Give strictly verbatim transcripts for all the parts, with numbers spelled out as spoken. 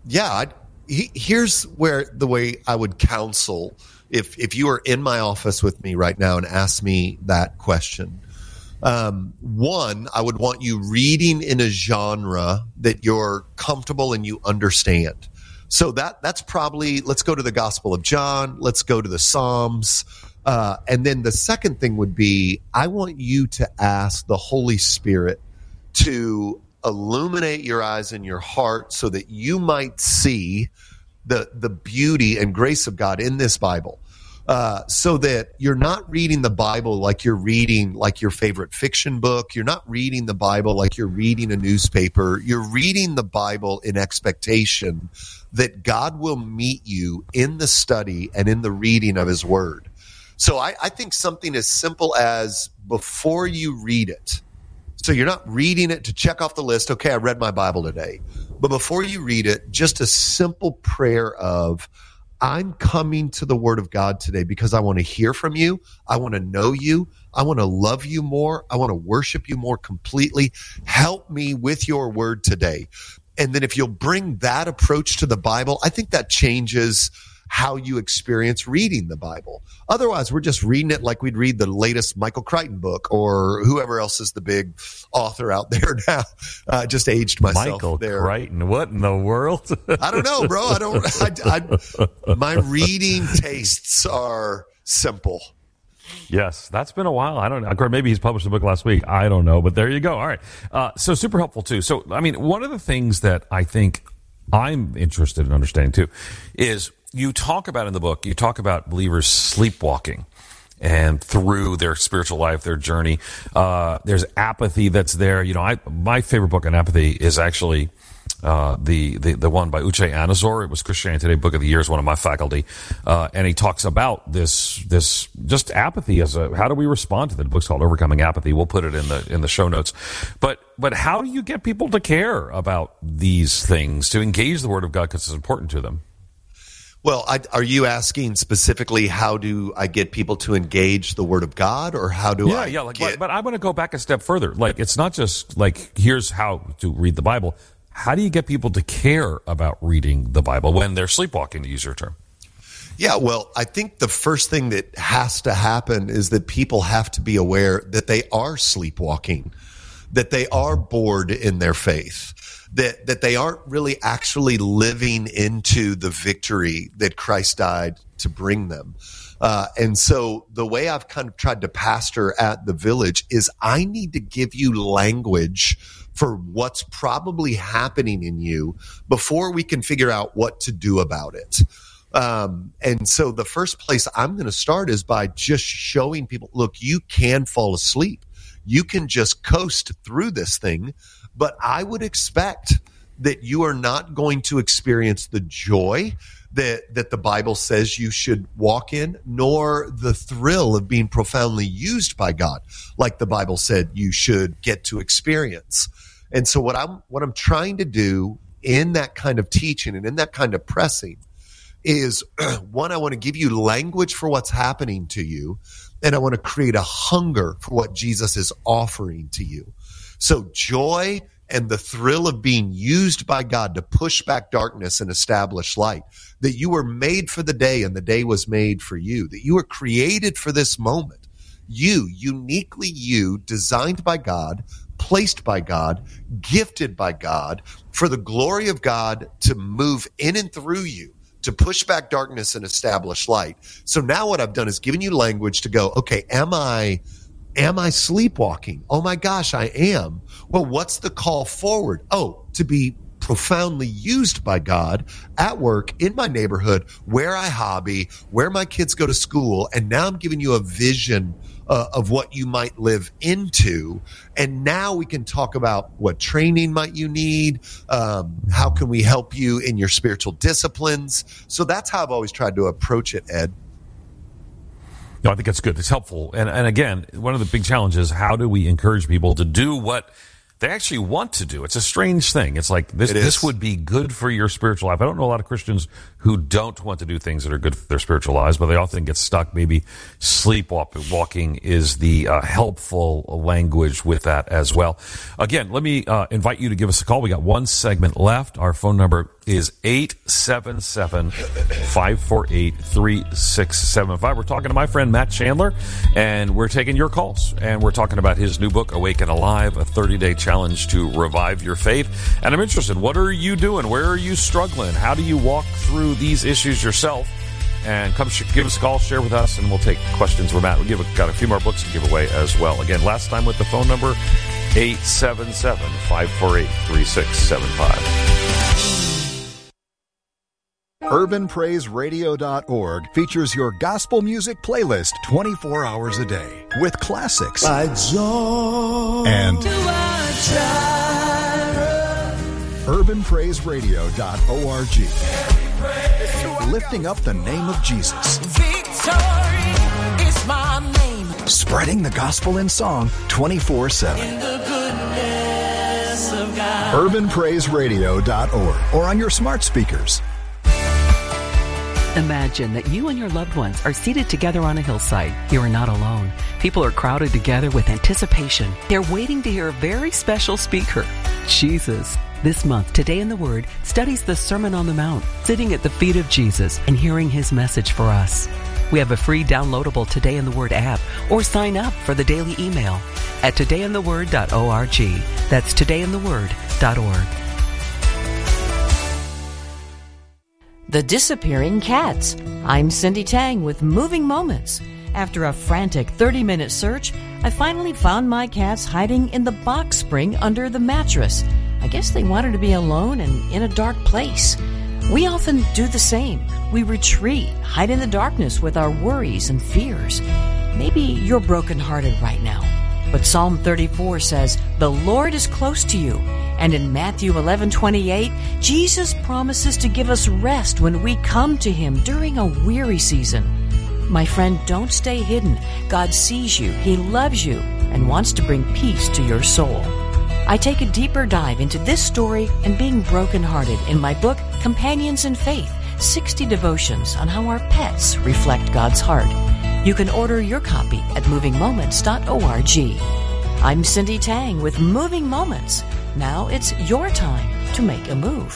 yeah, I'd, he, here's where the way I would counsel if if you are in my office with me right now and ask me that question. Um, one, I would want you reading in a genre that you're comfortable and you understand. So that that's probably, let's go to the Gospel of John. Let's go to the Psalms. Uh, and then the second thing would be, I want you to ask the Holy Spirit to illuminate your eyes and your heart so that you might see the the beauty and grace of God in this Bible. Uh, so that you're not reading the Bible like you're reading like your favorite fiction book. You're not reading the Bible like you're reading a newspaper. You're reading the Bible in expectation that God will meet you in the study and in the reading of his word. So I, I think something as simple as before you read it, so you're not reading it to check off the list, okay, I read my Bible today. But before you read it, just a simple prayer of, I'm coming to the word of God today because I want to hear from you. I want to know you. I want to love you more. I want to worship you more completely. Help me with your word today. And then if you'll bring that approach to the Bible, I think that changes how you experience reading the Bible. Otherwise, we're just reading it like we'd read the latest Michael Crichton book or whoever else is the big author out there now. I uh, just aged myself Michael there. Crichton, what in the world? I don't know, bro. I don't. I, I, my reading tastes are simple. Yes, that's been a while. I don't know. Maybe he's published a book last week. I don't know, but there you go. All right. Uh, so super helpful too. So, I mean, one of the things that I think I'm interested in understanding too is you talk about in the book, you talk about believers sleepwalking and through their spiritual life, their journey. Uh, there's apathy that's there. You know, I, my favorite book on apathy is actually uh, the, the the one by Uche Anazor. It was Christianity Today Book of the Year, is one of my faculty, uh, and he talks about this this just apathy as a how do we respond to that. The book's called Overcoming Apathy. We'll put it in the in the show notes. But but how do you get people to care about these things, to engage the Word of God because it's important to them? Well, I, are you asking specifically how do I get people to engage the Word of God, or how do yeah, I? Yeah, like, get... but, but I want to go back a step further. Like, it's not just like here's how to read the Bible. How do you get people to care about reading the Bible when they're sleepwalking, to use your term? Yeah, well, I think the first thing that has to happen is that people have to be aware that they are sleepwalking, that they are bored in their faith. That that they aren't really actually living into the victory that Christ died to bring them. Uh, and so the way I've kind of tried to pastor at the Village is I need to give you language for what's probably happening in you before we can figure out what to do about it. Um, and so the first place I'm going to start is by just showing people, look, you can fall asleep. You can just coast through this thing. But I would expect that you are not going to experience the joy that, that the Bible says you should walk in, nor the thrill of being profoundly used by God, like the Bible said you should get to experience. And so what I'm what I'm trying to do in that kind of teaching and in that kind of pressing is, one, I want to give you language for what's happening to you, and I want to create a hunger for what Jesus is offering to you. So joy and the thrill of being used by God to push back darkness and establish light, that you were made for the day and the day was made for you, that you were created for this moment. You, uniquely you, designed by God, placed by God, gifted by God, for the glory of God to move in and through you, to push back darkness and establish light. So now what I've done is given you language to go, okay, am I... Am I sleepwalking? Oh my gosh, I am. Well, what's the call forward? Oh, to be profoundly used by God at work, in my neighborhood, where I hobby, where my kids go to school. And now I'm giving you a vision uh, of what you might live into. And now we can talk about what training might you need. Um, how can we help you in your spiritual disciplines? So that's how I've always tried to approach it, Ed. No, I think that's good. It's helpful. And and again, one of the big challenges, how do we encourage people to do what they actually want to do? It's a strange thing. It's like this, it this would be good for your spiritual life. I don't know a lot of Christians who don't want to do things that are good for their spiritual lives, but they often get stuck. Maybe sleepwalking is the uh, helpful language with that as well. Again, let me uh, invite you to give us a call. We got one segment left. Our phone number is eight seven seven, five four eight, three six seven five. We're talking to my friend Matt Chandler, and we're taking your calls. And we're talking about his new book, Awake and Alive, a thirty-day challenge to revive your faith. And I'm interested, what are you doing? Where are you struggling? How do you walk through these issues yourself? And come sh- give us a call, share with us, and we'll take questions with Matt. We've give, got a few more books to give away as well. Again, last time with the phone number, eight seven seven, five four eight, three six seven five. urban praise radio dot org features your gospel music playlist twenty-four hours a day with classics and urban praise radio dot org, lifting up the name of Jesus. Victory is my name. Spreading the gospel in song twenty-four seven. In the goodness of God. urban praise radio dot org or on your smart speakers. Imagine that you and your loved ones are seated together on a hillside. You are not alone. People are crowded together with anticipation. They're waiting to hear a very special speaker, Jesus. This month, Today in the Word studies the Sermon on the Mount, sitting at the feet of Jesus and hearing his message for us. We have a free downloadable Today in the Word app, or sign up for the daily email at today in the word dot org. That's today in the word dot org. The Disappearing Cats. I'm Cindy Tang with Moving Moments. After a frantic thirty-minute search, I finally found my cats hiding in the box spring under the mattress. I guess they wanted to be alone and in a dark place. We often do the same. We retreat, hide in the darkness with our worries and fears. Maybe you're brokenhearted right now. But Psalm thirty-four says, "The Lord is close to you." And in Matthew eleven twenty-eight, Jesus promises to give us rest when we come to him during a weary season. My friend, don't stay hidden. God sees you, he loves you, and wants to bring peace to your soul. I take a deeper dive into this story and being brokenhearted in my book, Companions in Faith, sixty Devotions on how our pets reflect God's heart. You can order your copy at moving moments dot org. I'm Cindy Tang with Moving Moments. Now it's your time to make a move.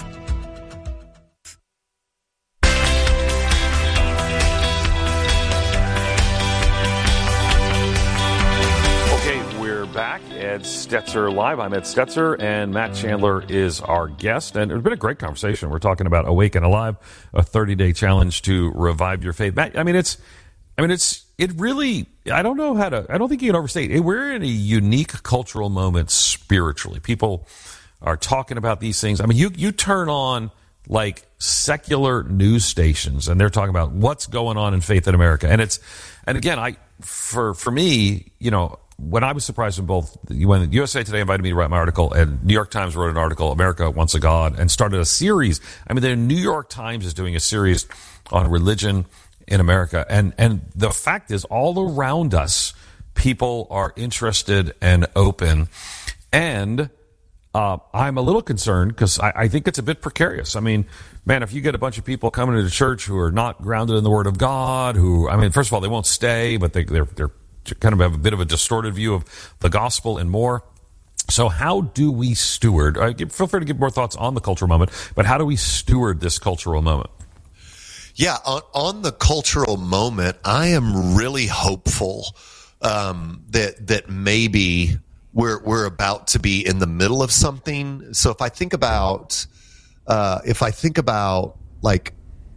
Okay, we're back. Ed Stetzer Live. I'm Ed Stetzer, and Matt Chandler is our guest. And it's been a great conversation. We're talking about Awake and Alive, a thirty-day challenge to revive your faith. Matt, I mean, it's, I mean, it's, it really, I don't know how to, I don't think you can overstate it. We're in a unique cultural moment spiritually. People are talking about these things. I mean, you, you turn on like secular news stations and they're talking about what's going on in faith in America. And it's, and again, I, for, for me, you know, when I was surprised when both, when U S A Today invited me to write my article and New York Times wrote an article, America Wants a God, and started a series. I mean, the New York Times is doing a series on religion in America. And, and the fact is, all around us, people are interested and open. And uh, I'm a little concerned because I, I think it's a bit precarious. I mean, man, if you get a bunch of people coming into church who are not grounded in the Word of God, who, I mean, first of all, they won't stay, but they, they're, they're kind of have a bit of a distorted view of the gospel and more. So how do we steward, uh, feel free to give more thoughts on the cultural moment, but how do we steward this cultural moment? Yeah, on, on the cultural moment, I am really hopeful um, that that maybe we're we're about to be in the middle of something. So if I think about uh, if I think about like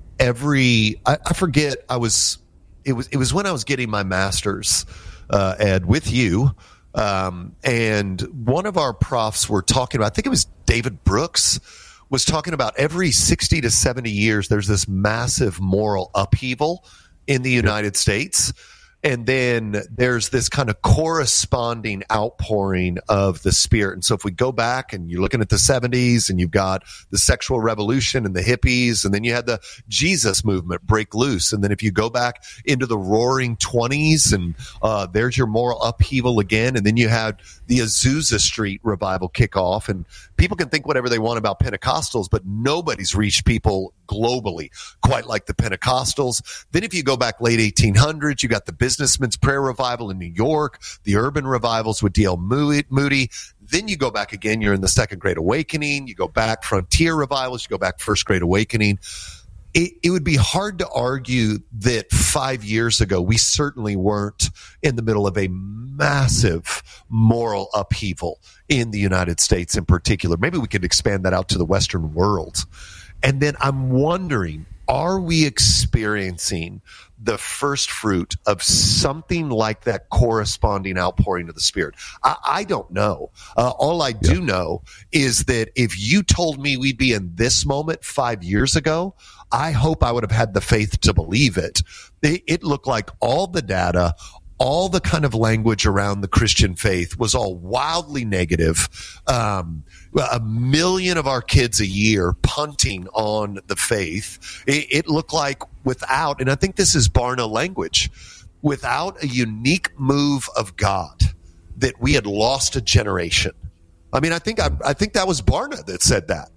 every, I, I forget, I was it was it was when I was getting my master's, uh, Ed, with you, um, and one of our profs were talking about, I think it was David Brooks, was talking about every sixty to seventy years, there's this massive moral upheaval in the United States. And then there's this kind of corresponding outpouring of the Spirit. And so if we go back and you're looking at the seventies and you've got the sexual revolution and the hippies, and then you had the Jesus movement break loose. And then if you go back into the roaring twenties and uh, there's your moral upheaval again. And then you had the Azusa Street revival kick off. And people can think whatever they want about Pentecostals, but nobody's reached people globally, quite like the Pentecostals. Then if you go back late eighteen hundreds, you got the Businessman's Prayer Revival in New York, the urban revivals with D L Moody. Then you go back again, you're in the Second Great Awakening. You go back Frontier Revivals, you go back First Great Awakening. It, it would be hard to argue that five years ago, we certainly weren't in the middle of a massive moral upheaval in the United States in particular. Maybe we could expand that out to the Western world. And then I'm wondering, are we experiencing the first fruit of something like that corresponding outpouring of the Spirit? I, I don't know. Uh, all I do yeah. know is that if you told me we'd be in this moment five years ago, I hope I would have had the faith to believe it. It, it looked like all the data, all the kind of language around the Christian faith was all wildly negative. Um, a million of our kids a year punting on the faith. It, it looked like without, and I think this is Barna language, without a unique move of God, that we had lost a generation. I mean, I think I, I think that was Barna that said that,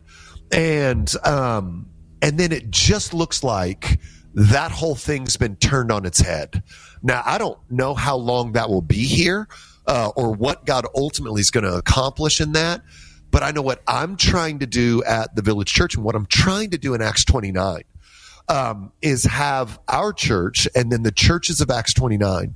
and um, and then it just looks like that whole thing's been turned on its head. Now, I don't know how long that will be here uh, or what God ultimately is going to accomplish in that, but I know what I'm trying to do at the Village Church and what I'm trying to do in Acts twenty-nine um, is have our church and then the churches of Acts twenty-nine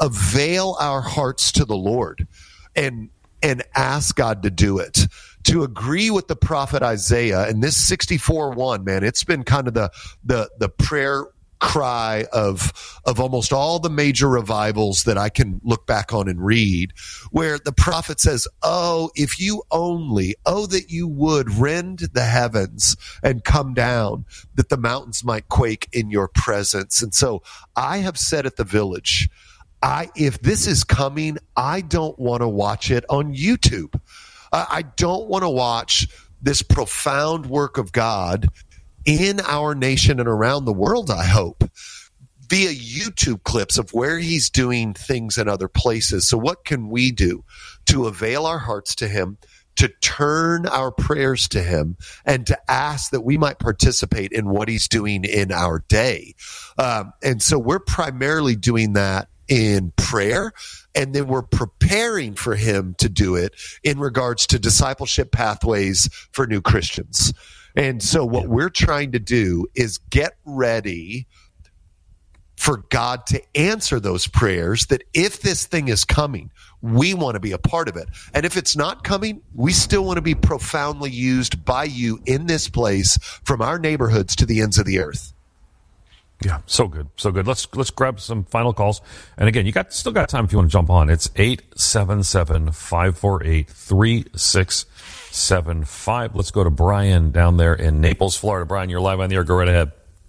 avail our hearts to the Lord and and ask God to do it. To agree with the prophet Isaiah, and this sixty-four one, man, it's been kind of the the the prayer cry of of almost all the major revivals that I can look back on and read, where the prophet says, oh, if you only, oh, that you would rend the heavens and come down, that the mountains might quake in your presence. And so I have said at the Village, I if this is coming, I don't want to watch it on YouTube. I don't want to watch this profound work of God in our nation and around the world, I hope, via YouTube clips of where he's doing things in other places. So what can we do to avail our hearts to him, to turn our prayers to him, and to ask that we might participate in what he's doing in our day? Um, and so we're primarily doing that in prayer, and then we're preparing for him to do it in regards to discipleship pathways for new Christians. And so what we're trying to do is get ready for God to answer those prayers, that if this thing is coming, we want to be a part of it. And if it's not coming, we still want to be profoundly used by you in this place, from our neighborhoods to the ends of the earth. Yeah, so good, so good. Let's let's grab some final calls. And again, you got still got time if you want to jump on. It's eight seven seven, five four eight, three six seven five. Let's go to Brian down there in Naples, Florida. Brian, you're live on the air. Go right ahead.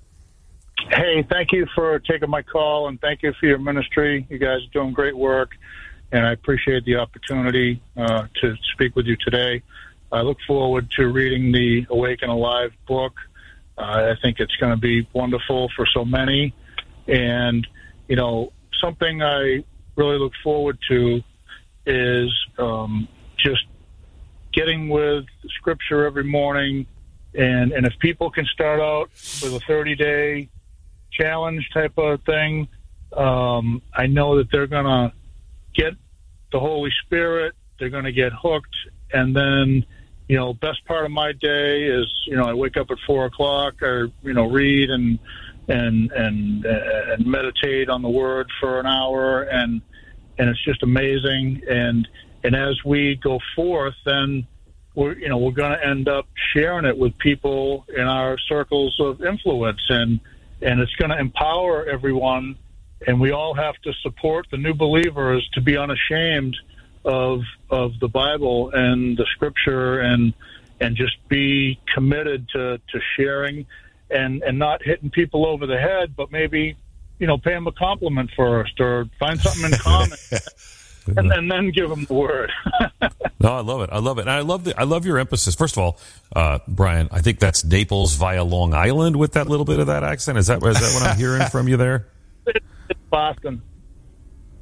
Hey, thank you for taking my call, and thank you for your ministry. You guys are doing great work, and I appreciate the opportunity uh, to speak with you today. I look forward to reading the Awaken Alive book. Uh, I think it's going to be wonderful for so many. And, you know, something I really look forward to is um, just getting with Scripture every morning. And, and if people can start out with a thirty-day challenge type of thing, um, I know that they're going to get the Holy Spirit. They're going to get hooked. And then, you know, best part of my day is, you know, I wake up at four o'clock, or, you know, read and and and uh, and meditate on the Word for an hour, and and it's just amazing. And and as we go forth, then we're you know we're going to end up sharing it with people in our circles of influence, and and it's going to empower everyone. And we all have to support the new believers to be unashamed of of the Bible and the Scripture, and and just be committed to, to sharing and, and not hitting people over the head, but maybe, you know, pay them a compliment first, or find something in common and, and then give them the word. No, I love it. I love it. And I love the I love your emphasis. First of all, uh, Brian, I think that's Naples via Long Island with that little bit of that accent. Is that is that what I'm hearing from you there? It's Boston.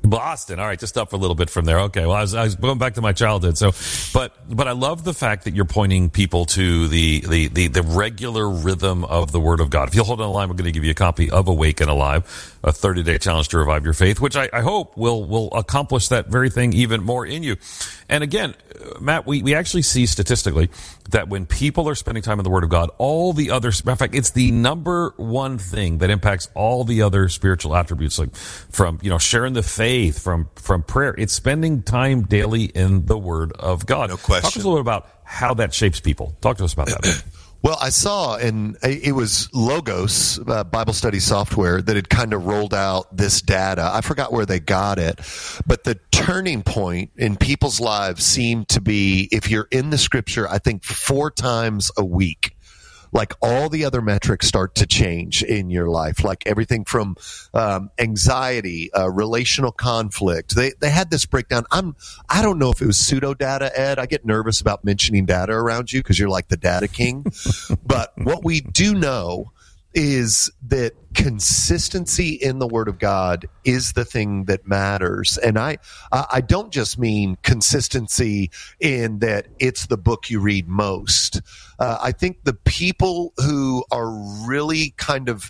Boston. All right, just up a little bit from there. Okay, well, I was, I was going back to my childhood. So, but but I love the fact that you're pointing people to the the the, the regular rhythm of the Word of God. If you'll hold on the line, we're going to give you a copy of Awake and Alive, a thirty-day challenge to revive your faith, which I, I hope will will accomplish that very thing even more in you. And again, Matt, we, we actually see statistically that when people are spending time in the Word of God, all the other, in fact, it's the number one thing that impacts all the other spiritual attributes, like from, you know, sharing the faith, from, from prayer. It's spending time daily in the Word of God. No question. Talk to us a little bit about how that shapes people. Talk to us about that. Well, I saw, and it was Logos, uh, Bible study software, that had kind of rolled out this data. I forgot where they got it, but the turning point in people's lives seemed to be, if you're in the scripture, I think four times a week. Like all the other metrics start to change in your life, like everything from um, anxiety, uh, relational conflict. They they had this breakdown. I'm I don't know if it was pseudo data, Ed. I get nervous about mentioning data around you because you're like the data king. But what we do know is that consistency in the Word of God is the thing that matters. And I, I don't just mean consistency in that it's the book you read most. Uh, I think the people who are really kind of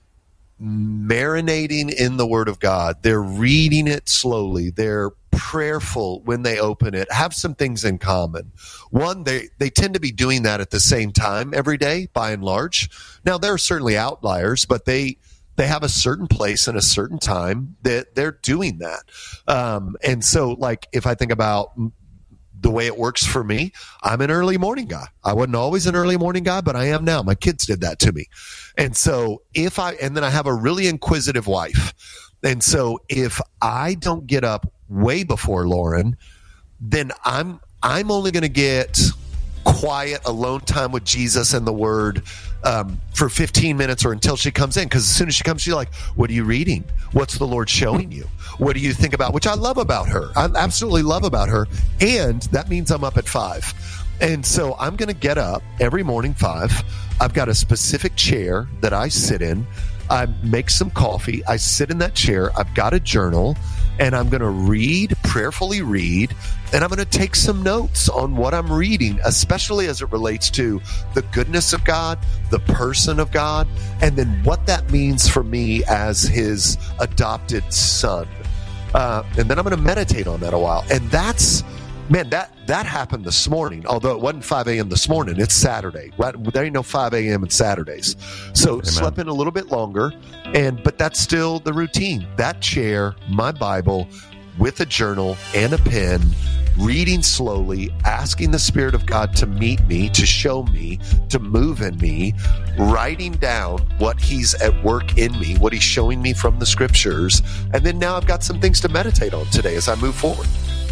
marinating in the Word of God, they're reading it slowly, they're prayerful when they open it, have some things in common. One, they, they tend to be doing that at the same time every day, by and large. Now, there are certainly outliers, but they they have a certain place and a certain time that they're doing that. Um, and so, like, if I think about the way it works for me, I'm an early morning guy. I wasn't always an early morning guy, but I am now. My kids did that to me. And so if I, and then I have a really inquisitive wife. And so if I don't get up way before Lauren, then I'm, I'm only going to get quiet, alone time with Jesus and the Word um, for fifteen minutes or until she comes in. Because as soon as she comes, she's like, what are you reading? What's the Lord showing you? What do you think about? Which I love about her. I absolutely love about her. And that means I'm up at five. And so I'm going to get up every morning, five. I've got a specific chair that I sit in. I make some coffee. I sit in that chair. I've got a journal. And I'm going to read, prayerfully read, and I'm going to take some notes on what I'm reading, especially as it relates to the goodness of God, the person of God, and then what that means for me as his adopted son. Uh, and then I'm going to meditate on that a while. And that's, man, that that happened this morning, although it wasn't five a.m. this morning. It's Saturday. Right? There ain't no five a.m. on Saturdays. So Amen. Slept in a little bit longer, and but that's still the routine. That chair, my Bible, with a journal and a pen, reading slowly, asking the Spirit of God to meet me, to show me, to move in me, writing down what he's at work in me, what he's showing me from the scriptures. And then now I've got some things to meditate on today as I move forward.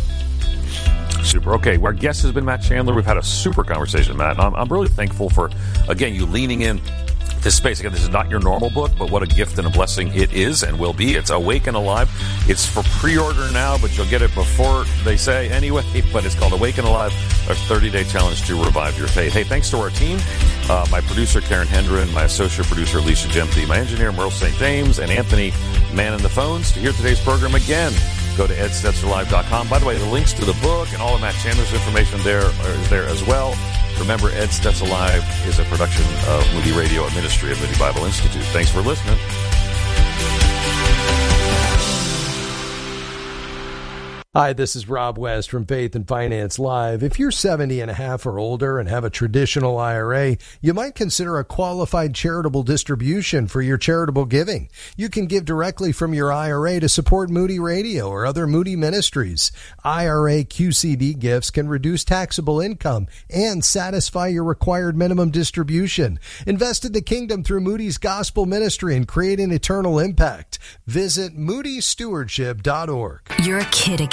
Super. Okay, our guest has been Matt Chandler. We've had a super conversation, Matt. And I'm, I'm really thankful for, again, you leaning in this space. Again, this is not your normal book, but what a gift and a blessing it is and will be. It's Awake and Alive. It's for pre-order now, but you'll get it before they say anyway. But it's called Awake and Alive, our thirty-day challenge to revive your faith. Hey, thanks to our team, uh, my producer, Karen Hendren, my associate producer, Alicia Gempty, my engineer, Merle Saint James, and Anthony manning the phones. To hear today's program again, go to ed stetzer live dot com. By the way, the links to the book and all of Matt Chandler's information there is there as well. Remember, Ed Stetzer Live is a production of Moody Radio, a ministry of Moody Bible Institute. Thanks for listening. Hi, this is Rob West from Faith and Finance Live. If you're seventy and a half or older and have a traditional I R A, you might consider a qualified charitable distribution for your charitable giving. You can give directly from your I R A to support Moody Radio or other Moody ministries. I R A Q C D gifts can reduce taxable income and satisfy your required minimum distribution. Invest in the kingdom through Moody's Gospel Ministry and create an eternal impact. Visit moody stewardship dot org. You're a kid again.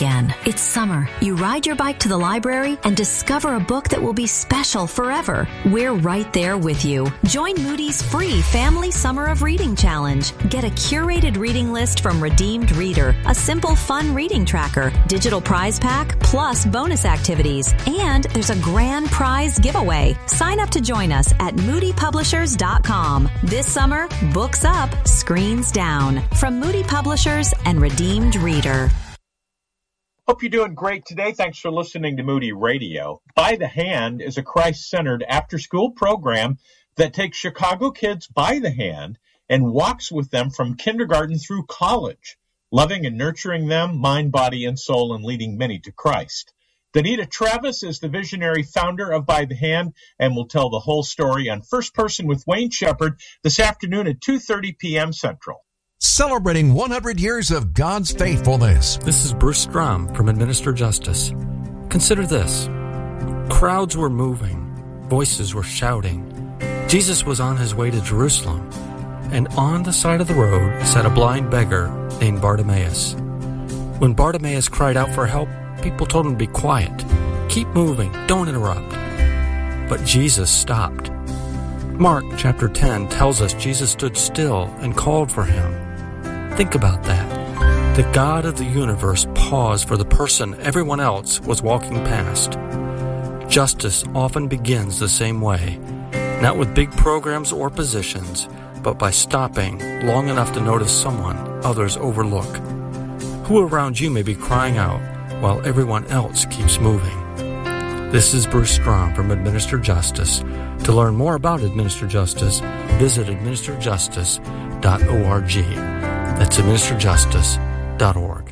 again. It's summer. You ride your bike to the library and discover a book that will be special forever. We're right there with you. Join Moody's free Family Summer of Reading Challenge. Get a curated reading list from Redeemed Reader, a simple, fun reading tracker, digital prize pack, plus bonus activities. And there's a grand prize giveaway. Sign up to join us at moody publishers dot com. This summer, books up, screens down. From Moody Publishers and Redeemed Reader. Hope you're doing great today. Thanks for listening to Moody Radio. By the Hand is a Christ-centered after-school program that takes Chicago kids by the hand and walks with them from kindergarten through college, loving and nurturing them, mind, body, and soul, and leading many to Christ. Danita Travis is the visionary founder of By the Hand and will tell the whole story on First Person with Wayne Shepherd this afternoon at two thirty p.m. Central. Celebrating one hundred years of God's faithfulness. This is Bruce Strom from Administer Justice. Consider this. Crowds were moving. Voices were shouting. Jesus was on his way to Jerusalem. And on the side of the road sat a blind beggar named Bartimaeus. When Bartimaeus cried out for help, people told him to be quiet. Keep moving. Don't interrupt. But Jesus stopped. Mark chapter ten tells us Jesus stood still and called for him. Think about that. The God of the universe paused for the person everyone else was walking past. Justice often begins the same way, not with big programs or positions, but by stopping long enough to notice someone others overlook. Who around you may be crying out while everyone else keeps moving? This is Bruce Strom from Administer Justice. To learn more about Administer Justice, visit administer justice dot org. That's administer justice dot org.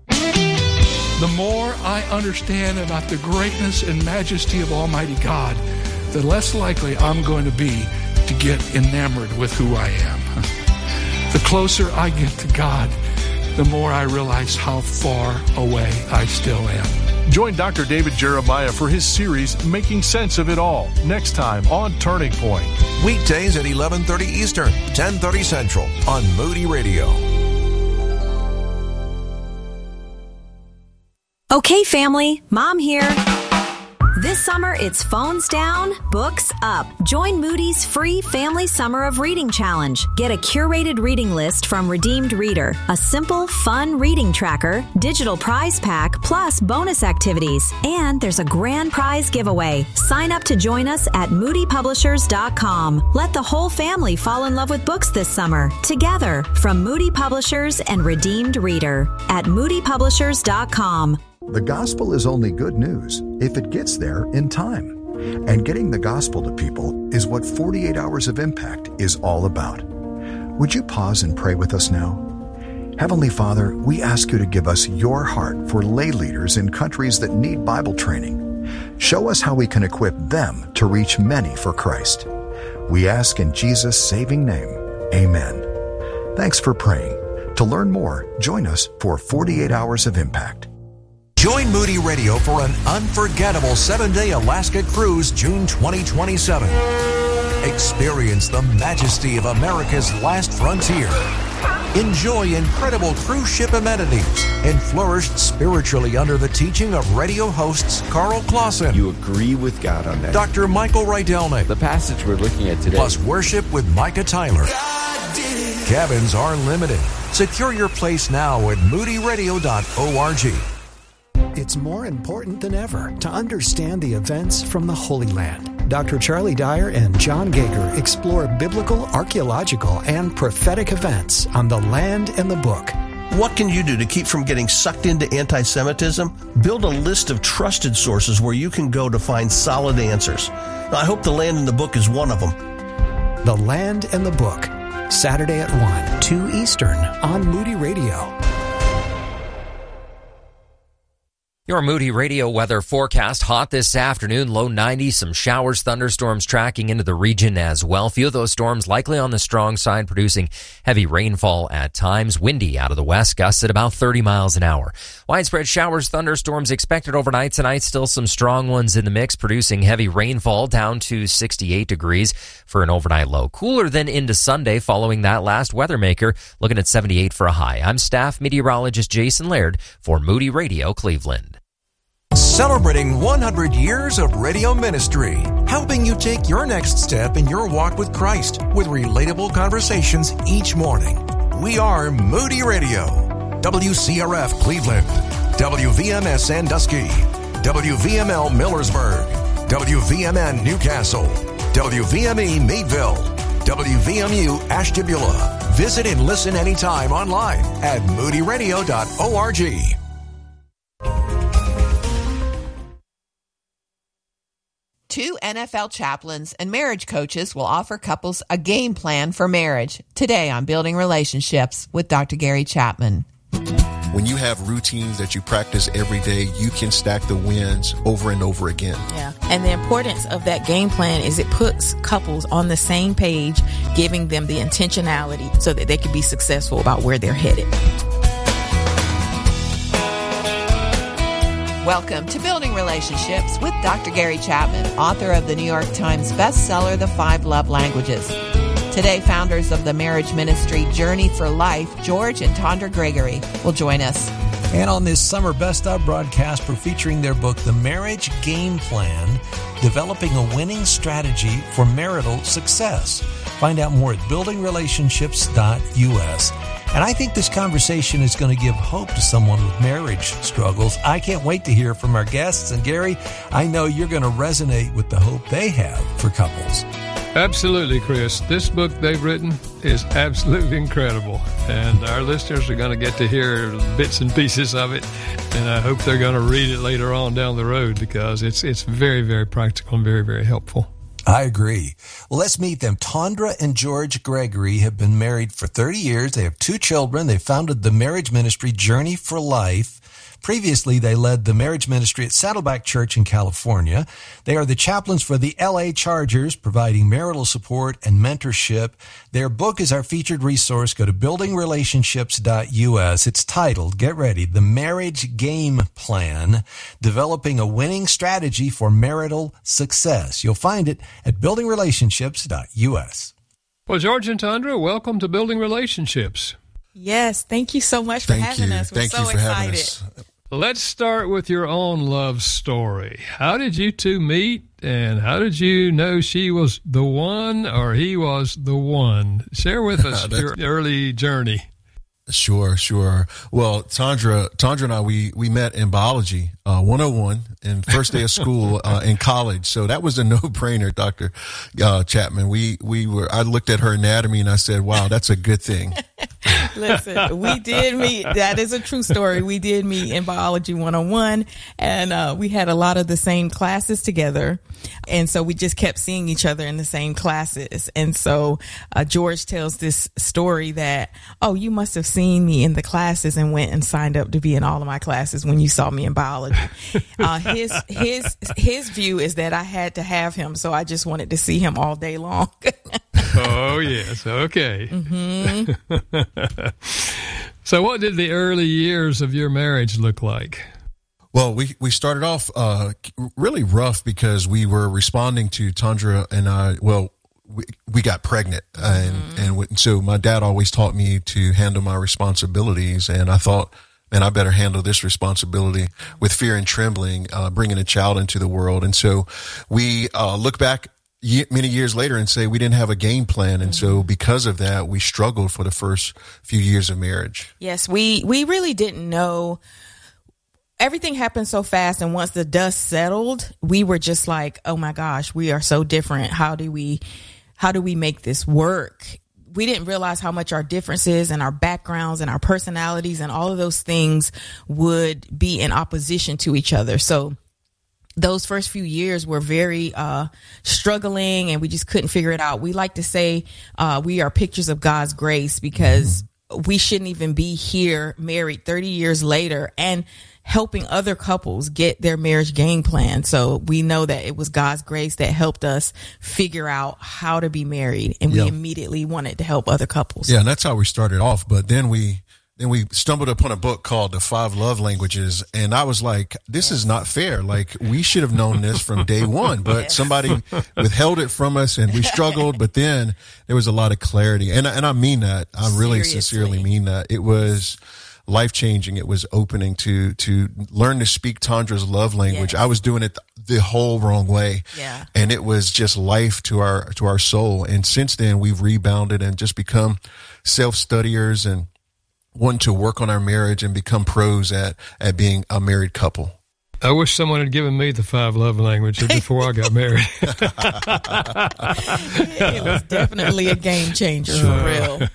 The more I understand about the greatness and majesty of Almighty God, the less likely I'm going to be to get enamored with who I am. The closer I get to God, the more I realize how far away I still am. Join Doctor David Jeremiah for his series, Making Sense of It All, next time on Turning Point. Weekdays at eleven thirty Eastern, ten thirty Central on Moody Radio. Okay, family, Mom here. This summer, it's phones down, books up. Join Moody's free Family Summer of Reading Challenge. Get a curated reading list from Redeemed Reader, a simple, fun reading tracker, digital prize pack, plus bonus activities. And there's a grand prize giveaway. Sign up to join us at moody publishers dot com. Let the whole family fall in love with books this summer. Together, from Moody Publishers and Redeemed Reader at moody publishers dot com. The gospel is only good news if it gets there in time. And getting the gospel to people is what forty-eight Hours of Impact is all about. Would you pause and pray with us now? Heavenly Father, we ask you to give us your heart for lay leaders in countries that need Bible training. Show us how we can equip them to reach many for Christ. We ask in Jesus' saving name, amen. Thanks for praying. To learn more, join us for forty-eight Hours of Impact. Join Moody Radio for an unforgettable seven-day Alaska cruise June twenty twenty-seven. Experience the majesty of America's last frontier. Enjoy incredible cruise ship amenities and flourish spiritually under the teaching of radio hosts Carl Clausen. You agree with God on that. Doctor Michael Rydelnik. The passage we're looking at today. Plus worship with Micah Tyler. Cabins are limited. Secure your place now at moody radio dot org. It's more important than ever to understand the events from the Holy Land. Doctor Charlie Dyer and John Gager explore biblical, archaeological, and prophetic events on the land and the book. What can you do to keep from getting sucked into anti-Semitism? Build a list of trusted sources where you can go to find solid answers. I hope The Land and the Book is one of them. The Land and the Book, Saturday at one, two Eastern on Moody Radio. Your Moody Radio weather forecast. Hot this afternoon, low ninety, some showers, thunderstorms tracking into the region as well. A few of those storms likely on the strong side, producing heavy rainfall at times. Windy out of the west, gusts at about thirty miles an hour. Widespread showers, thunderstorms expected overnight tonight. Still some strong ones in the mix, producing heavy rainfall down to sixty-eight degrees for an overnight low. Cooler than into Sunday following that last weather maker, looking at seventy-eight for a high. I'm staff meteorologist Jason Laird for Moody Radio Cleveland. Celebrating one hundred years of radio ministry, helping you take your next step in your walk with Christ with relatable conversations each morning. We are Moody Radio, W C R F Cleveland, W V M S Sandusky, W V M L Millersburg, W V M N Newcastle, W V M E Meadville, W V M U Ashtabula. Visit and listen anytime online at moody radio dot org. Two N F L chaplains and marriage coaches will offer couples a game plan for marriage. Today on Building Relationships with Doctor Gary Chapman. When you have routines that you practice every day, you can stack the wins over and over again. Yeah. And the importance of that game plan is it puts couples on the same page, giving them the intentionality so that they can be successful about where they're headed. Welcome to Building Relationships with Doctor Gary Chapman, author of the New York Times bestseller, The Five Love Languages. Today, founders of the marriage ministry Journey for Life, George and Tondra Gregory, will join us. And on this summer Best of broadcast, we're featuring their book, The Marriage Game Plan, Developing a Winning Strategy for Marital Success. Find out more at building relationships dot U S. And I think this conversation is going to give hope to someone with marriage struggles. I can't wait to hear from our guests. And Gary, I know you're going to resonate with the hope they have for couples. Absolutely, Chris. This book they've written is absolutely incredible. And our listeners are going to get to hear bits and pieces of it. And I hope they're going to read it later on down the road because it's it's very, very practical and very, very helpful. I agree. Well, let's meet them. Tondra and George Gregory have been married for thirty years. They have two children. They founded the marriage ministry Journey for Life. Previously, they led the marriage ministry at Saddleback Church in California. They are the chaplains for the L A Chargers, providing marital support and mentorship. Their book is our featured resource. Go to building relationships dot U S. It's titled, get ready, The Marriage Game Plan, Developing a Winning Strategy for Marital Success. You'll find it at building relationships dot U S. Well, George and Tondra, welcome to Building Relationships. Yes, thank you so much for Thank having you. us. We're Thank so you for excited. having us. Let's start with your own love story. How did you two meet, and how did you know she was the one or he was the one? Share with us your early journey. Sure, sure. Well, Tondra, Tondra and I, we, we met in biology, uh, one oh one, in first day of school, uh, in college. So that was a no-brainer, Doctor Uh, Chapman. We, we were, I looked at her anatomy and I said, wow, that's a good thing. Listen, we did meet. That is a true story. We did meet in biology one oh one, and uh, we had a lot of the same classes together. And so we just kept seeing each other in the same classes. And so uh, George tells this story that, oh, you must have seen me in the classes and went and signed up to be in all of my classes when you saw me in biology. Uh, his his his view is that I had to have him, so I just wanted to see him all day long. Oh, yes. Okay. Mm-hmm. So what did the early years of your marriage look like? Well, we, we started off uh, really rough because we were responding to Tondra and I, well, we, we got pregnant. And, mm-hmm. and so my dad always taught me to handle my responsibilities. And I thought, man, I better handle this responsibility with fear and trembling, uh, bringing a child into the world. And so we uh, look back many years later and say we didn't have a game plan. And so because of that, we struggled for the first few years of marriage. Yes, we, we really didn't know. Everything happened so fast. And once the dust settled, we were just like, oh my gosh, we are so different. How do we, how do we make this work? We didn't realize how much our differences and our backgrounds and our personalities and all of those things would be in opposition to each other. So those first few years were very uh, struggling, and we just couldn't figure it out. We like to say uh, we are pictures of God's grace because we shouldn't even be here married thirty years later and helping other couples get their marriage game plan. So we know that it was God's grace that helped us figure out how to be married, and we Yeah. immediately wanted to help other couples. Yeah, and that's how we started off. But then we then we stumbled upon a book called The Five Love Languages, and I was like, this is not fair. Like, we should have known this from day one, but yes. somebody withheld it from us, and we struggled. But then there was a lot of clarity, and and I mean that. I really Seriously. sincerely mean that. It was life-changing. It was opening to to learn to speak Tandra's love language. Yes. I was doing it the whole wrong way. Yeah. And it was just life to our to our soul. And since then, we've rebounded and just become self-studiers and wanting to work on our marriage and become pros at at being a married couple. I wish someone had given me the five love languages before I got married. It was definitely a game changer, sure. for real.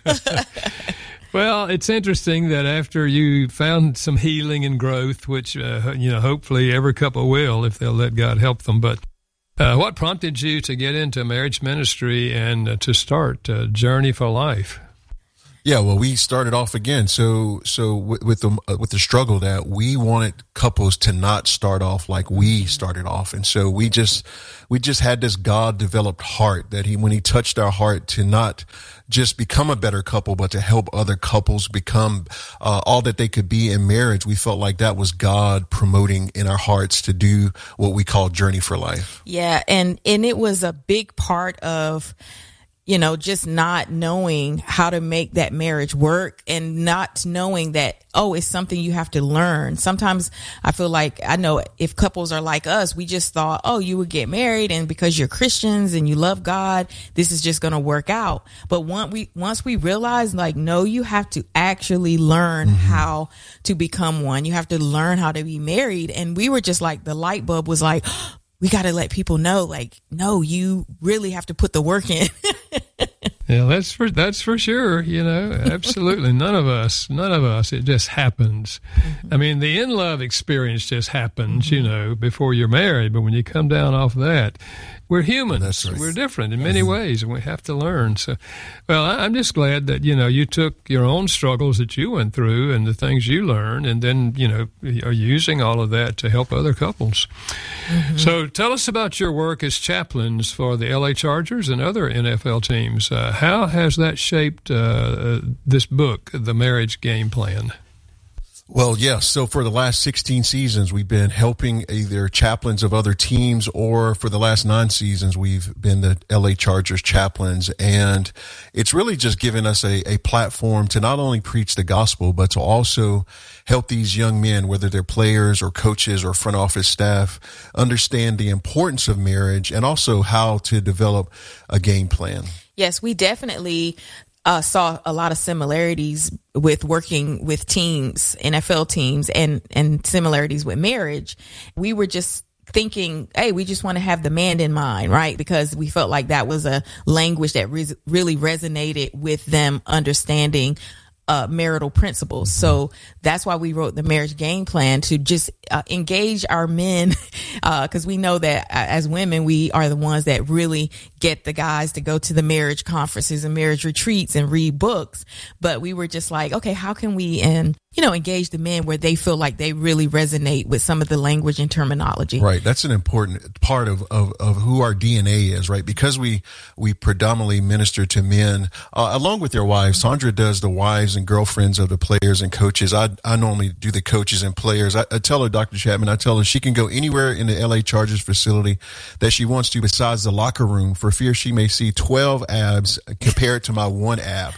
Well, it's interesting that after you found some healing and growth, which, uh, you know, hopefully every couple will if they'll let God help them. But uh, what prompted you to get into marriage ministry and uh, to start uh, Journey for Life? Yeah, well, we started off again. So, so with, with the uh, with the struggle that we wanted couples to not start off like we started off, and so we just we just had this God developed heart that he when he touched our heart to not just become a better couple, but to help other couples become uh, all that they could be in marriage. We felt like that was God promoting in our hearts to do what we call Journey for Life. Yeah, and and it was a big part of, you know, just not knowing how to make that marriage work and not knowing that, oh, it's something you have to learn. Sometimes I feel like, I know if couples are like us, we just thought, oh, you would get married and because you're Christians and you love God, this is just going to work out. But once we, once we realized, like, no, you have to actually learn mm-hmm. how to become one. You have to learn how to be married. And we were just like, the light bulb was like, we got to let people know, like, no, you really have to put the work in. Yeah, that's for that's for sure. You know, absolutely. None of us, none of us. It just happens. Mm-hmm. I mean, the in love experience just happens. Mm-hmm. You know, before you're married, but when you come down off of that, we're humans. Right. We're different in many mm-hmm. ways, and we have to learn. So, well, I'm just glad that you know you took your own struggles that you went through and the things you learned, and then you know are using all of that to help other couples. Mm-hmm. So, tell us about your work as chaplains for the L A Chargers and other N F L teams. Uh, how has that shaped uh, uh, this book, The Marriage Game Plan? Well, yes. Yeah, so for the last sixteen seasons, we've been helping either chaplains of other teams, or for the last nine seasons, we've been the L A Chargers chaplains. And it's really just given us a, a platform to not only preach the gospel, but to also help these young men, whether they're players or coaches or front office staff, understand the importance of marriage and also how to develop a game plan. Yes, we definitely Uh, saw a lot of similarities with working with teams, N F L teams, and, and similarities with marriage. We were just thinking, hey, we just want to have the man in mind, right? Because we felt like that was a language that re- really resonated with them understanding uh, marital principles. So that's why we wrote the marriage game plan, to just uh, engage our men, because uh, we know that uh, as women, we are the ones that really get the guys to go to the marriage conferences and marriage retreats and read books. But we were just like, okay, how can we and you know engage the men where they feel like they really resonate with some of the language and terminology? Right. That's an important part of of, of who our D N A is, right? Because we we predominantly minister to men uh, along with their wives. Sandra does the wives and girlfriends of the players and coaches. I I normally do the coaches and players. I, I tell her, Doctor Chapman, I tell her she can go anywhere in the L A Chargers facility that she wants to besides the locker room, for fear she may see twelve abs compared to my one ab.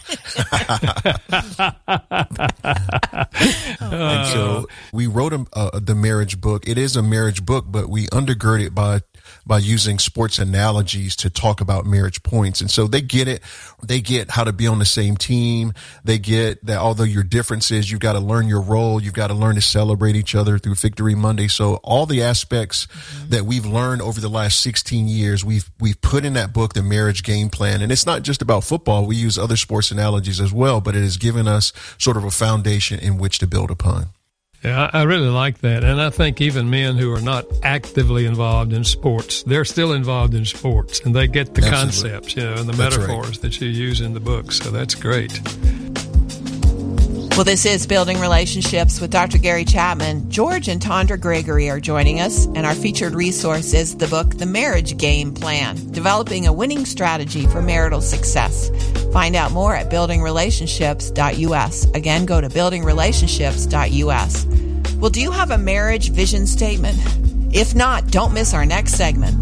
And so we wrote a, uh, the marriage book. It is a marriage book, but we undergird it by by using sports analogies to talk about marriage points. And so they get it. They get how to be on the same team. They get that although your differences, you've got to learn your role. You've got to learn to celebrate each other through Victory Monday. So all the aspects mm-hmm. that we've learned over the last sixteen years, we've we've put in that book, The Marriage Game Plan. And it's not just about football. We use other sports analogies as well, but it has given us sort of a foundation in which to build upon. Yeah, I really like that. And I think even men who are not actively involved in sports, they're still involved in sports, and they get the Absolutely. concepts, you know, and the that's metaphors right. that you use in the book. So that's great. Well, this is Building Relationships with Doctor Gary Chapman. George and Tondra Gregory are joining us, and our featured resource is the book, The Marriage Game Plan, Developing a Winning Strategy for Marital Success. Find out more at building relationships dot u s. Again, go to building relationships dot u s. Well, do you have a marriage vision statement? If not, don't miss our next segment.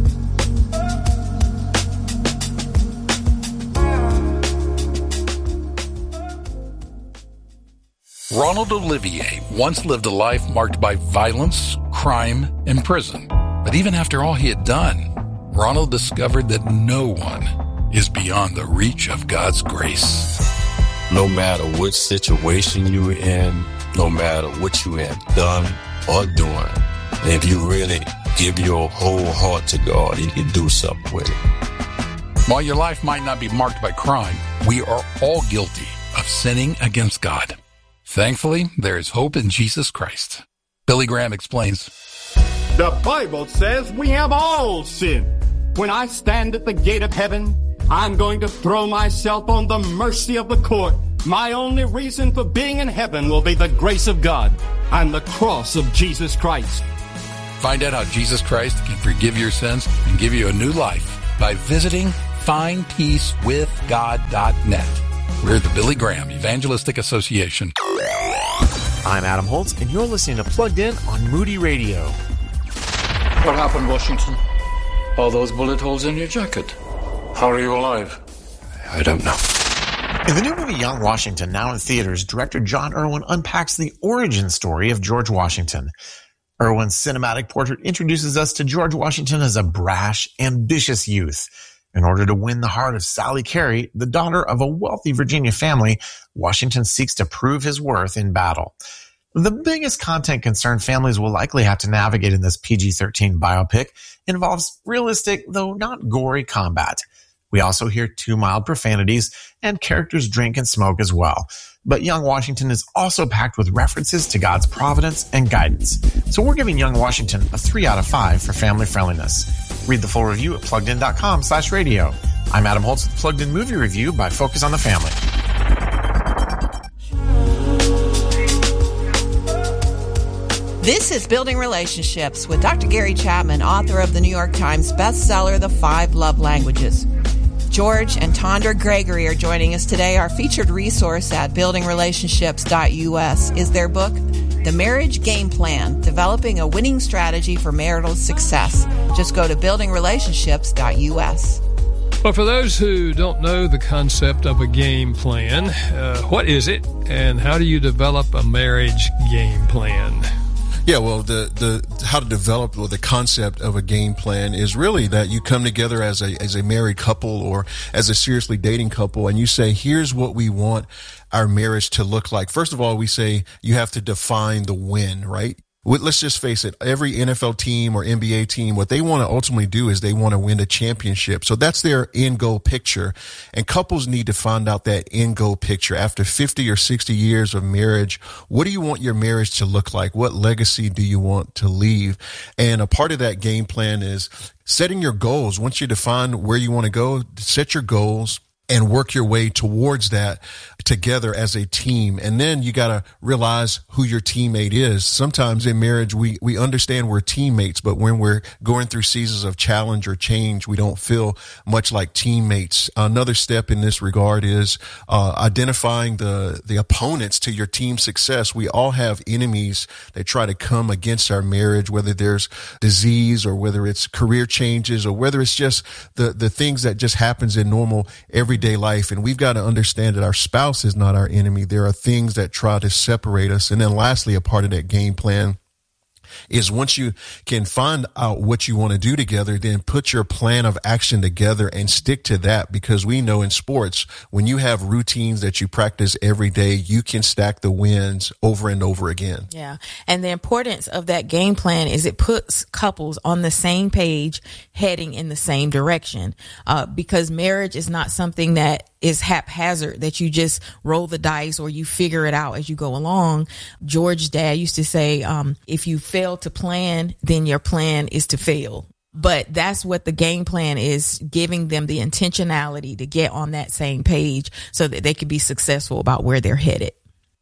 Ronald Olivier once lived a life marked by violence, crime, and prison. But even after all he had done, Ronald discovered that no one is beyond the reach of God's grace. No matter which situation you're in, no matter what you have done or doing, if you really give your whole heart to God, He can do something with it. While your life might not be marked by crime, we are all guilty of sinning against God. Thankfully, there is hope in Jesus Christ. Billy Graham explains. The Bible says we have all sinned. When I stand at the gate of heaven, I'm going to throw myself on the mercy of the court. My only reason for being in heaven will be the grace of God and the cross of Jesus Christ. Find out how Jesus Christ can forgive your sins and give you a new life by visiting find peace with god dot net. We're the Billy Graham Evangelistic Association. I'm Adam Holtz, and you're listening to Plugged In on Moody Radio. What happened, Washington? All those bullet holes in your jacket. How are you alive? I don't know. In the new movie Young Washington, now in theaters, director John Irwin unpacks the origin story of George Washington. Irwin's cinematic portrait introduces us to George Washington as a brash, ambitious youth. In order to win the heart of Sally Carey, the daughter of a wealthy Virginia family, Washington seeks to prove his worth in battle. The biggest content concern families will likely have to navigate in this P G thirteen biopic involves realistic, though not gory, combat. We also hear two mild profanities, and characters drink and smoke as well. But Young Washington is also packed with references to God's providence and guidance. So we're giving Young Washington a three out of five for family friendliness. Read the full review at plugged in dot com slash radio. I'm Adam Holtz with Plugged In Movie Review by Focus on the Family. This is Building Relationships with Doctor Gary Chapman, author of the New York Times bestseller, The Five Love Languages. George and Tondra Gregory are joining us today. Our featured resource at building relationships dot u s is their book, The Marriage Game Plan, Developing a Winning Strategy for Marital Success. Just go to building relationships dot u s. Well, for those who don't know the concept of a game plan, uh, what is it, and how do you develop a marriage game plan? Yeah, well, the, the how to develop well, the concept of a game plan is really that you come together as a as a married couple or as a seriously dating couple, and you say, here's what we want our marriage to look like. First of all, we say you have to define the win, right? Let's just face it, every N F L team or N B A team, what they want to ultimately do is they want to win a championship. So that's their end goal picture. And couples need to find out that end goal picture. After fifty or sixty years of marriage, what do you want your marriage to look like? What legacy do you want to leave? And a part of that game plan is setting your goals. Once you define where you want to go, set your goals and work your way towards that together as a team. And then you got to realize who your teammate is. Sometimes in marriage, we, we understand we're teammates, but when we're going through seasons of challenge or change, we don't feel much like teammates. Another step in this regard is uh, identifying the, the opponents to your team's success. We all have enemies that try to come against our marriage, whether there's disease or whether it's career changes or whether it's just the, the things that just happens in normal everyday life. And we've got to understand that our spouse is not our enemy. There are things that try to separate us. And then lastly, a part of that game plan is once you can find out what you want to do together, then put your plan of action together and stick to that, because we know in sports, when you have routines that you practice every day, you can stack the wins over and over again. Yeah. And the importance of that game plan is it puts couples on the same page, heading in the same direction, uh, because marriage is not something that is haphazard, that you just roll the dice or you figure it out as you go along. George's dad used to say, um, if you fail to plan, then your plan is to fail. But that's what the game plan is, giving them the intentionality to get on that same page so that they can be successful about where they're headed.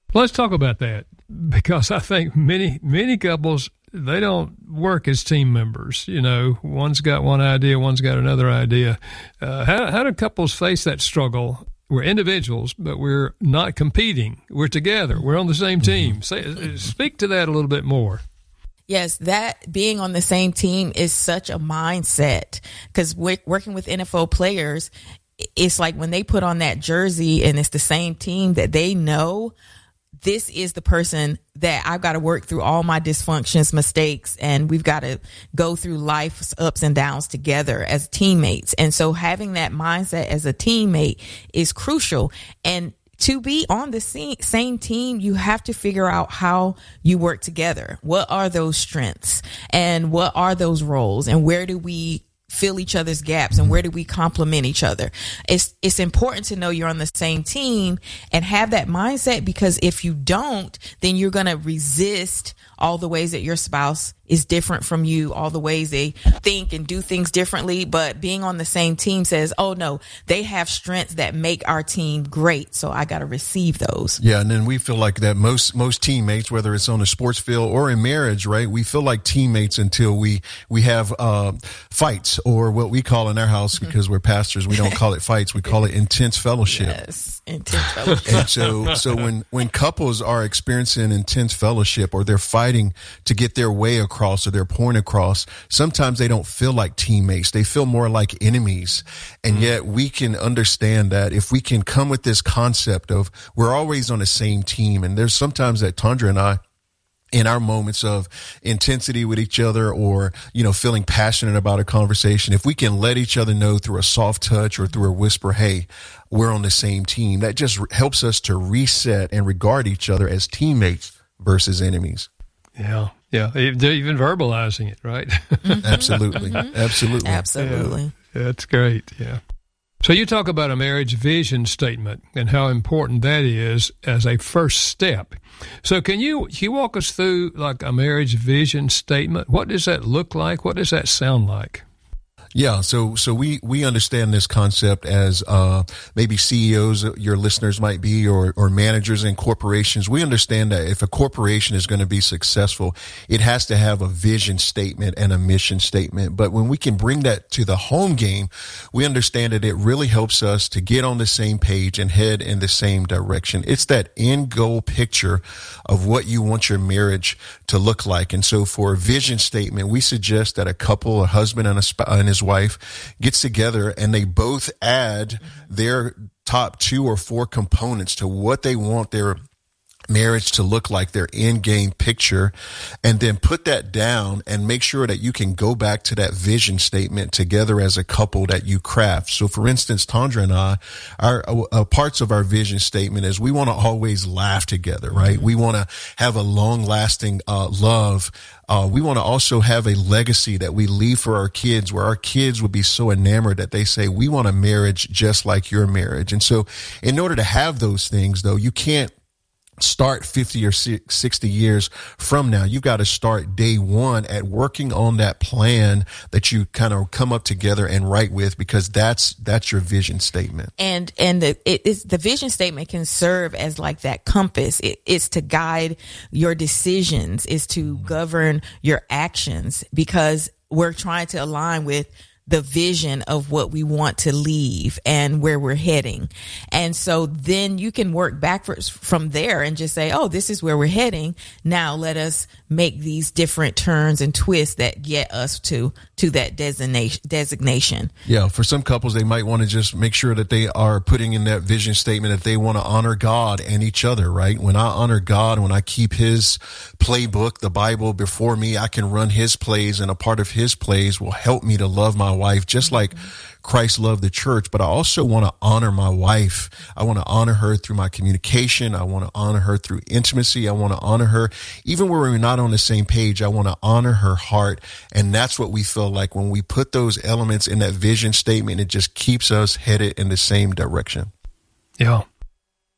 Let's talk about that, because I think many, many couples, they don't work as team members. You know, one's got one idea, one's got another idea. Uh, how, how do couples face that struggle? We're individuals, but we're not competing. We're together. We're on the same team. Say, speak to that a little bit more. Yes, that being on the same team is such a mindset, because working with N F L players, it's like when they put on that jersey and it's the same team, that they know this is the person that I've got to work through all my dysfunctions, mistakes, and we've got to go through life's ups and downs together as teammates. And so having that mindset as a teammate is crucial. And to be on the same team, you have to figure out how you work together. What are those strengths and what are those roles, and where do we fill each other's gaps, and where do we complement each other? It's it's important to know you're on the same team and have that mindset, because if you don't, then you're going to resist all the ways that your spouse is different from you, all the ways they think and do things differently. But being on the same team says, oh no, they have strengths that make our team great, so I got to receive those. Yeah, and then we feel like that most most teammates, whether it's on a sports field or in marriage, right? We feel like teammates until we we have uh, fights, or what we call in our house, because we're pastors, we don't call it fights, we call it intense fellowship. Yes, intense fellowship. And so, so when when couples are experiencing intense fellowship, or they're fighting to get their way across or their point across, sometimes they don't feel like teammates. They feel more like enemies. And yet we can understand that if we can come with this concept of we're always on the same team. And there's sometimes that Tundra and I, in our moments of intensity with each other, or, you know, feeling passionate about a conversation, if we can let each other know through a soft touch or through a whisper, hey, we're on the same team, that just helps us to reset and regard each other as teammates versus enemies. Yeah. Yeah. Even verbalizing it, right? Absolutely. Absolutely. Absolutely. Yeah, that's great. Yeah. So you talk about a marriage vision statement and how important that is as a first step. So can you, can you walk us through like a marriage vision statement? What does that look like? What does that sound like? Yeah, so so we we understand this concept as uh, maybe C E Os, your listeners might be, or or managers in corporations. We understand that if a corporation is going to be successful, it has to have a vision statement and a mission statement. But when we can bring that to the home game, we understand that it really helps us to get on the same page and head in the same direction. It's that end goal picture of what you want your marriage to look like. And so for a vision statement, we suggest that a couple, a husband and a sp- and his wife gets together and they both add their top two or four components to what they want their marriage to look like, their end game picture, and then put that down and make sure that you can go back to that vision statement together as a couple that you craft. So for instance, Tundra and I, our uh, parts of our vision statement is we want to always laugh together, right? We want to have a long lasting uh, love. Uh, we want to also have a legacy that we leave for our kids, where our kids would be so enamored that they say, we want a marriage just like your marriage. And so in order to have those things, though, you can't start fifty or sixty years from now. You've got to start day one at working on that plan that you kind of come up together and write with, because that's that's your vision statement. And and the it is the vision statement can serve as like that compass. It, it's to guide your decisions, is to govern your actions, because we're trying to align with the vision of what we want to leave and where we're heading. And so then you can work backwards from there and just say, oh, this is where we're heading. Now let us make these different turns and twists that get us to, to that designation, designation. Yeah. For some couples, they might want to just make sure that they are putting in that vision statement that they want to honor God and each other, right? When I honor God, when I keep his playbook, the Bible before me, I can run his plays, and a part of his plays will help me to love my wife just like Christ loved the church. But I also want to honor my wife. I want to honor her through my communication. I want to honor her through intimacy. I want to honor her even where we're not on the same page. I want to honor her heart. And that's what we feel like when we put those elements in that vision statement, it just keeps us headed in the same direction. Yeah.